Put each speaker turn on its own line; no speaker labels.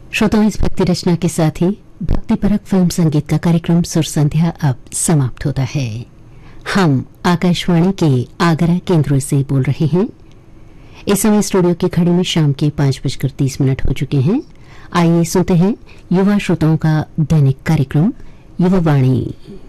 श्रोताओं, इस भक्ति रचना के साथ ही भक्तिपरक फिल्म संगीत का कार्यक्रम सुर संध्या अब समाप्त होता है। हम आकाशवाणी के आगरा केंद्र से बोल रहे हैं। इस समय स्टूडियो की घड़ी में शाम के 5:30 हो चुके हैं। आइए सुनते हैं युवा श्रोताओं का दैनिक कार्यक्रम युवा वाणी।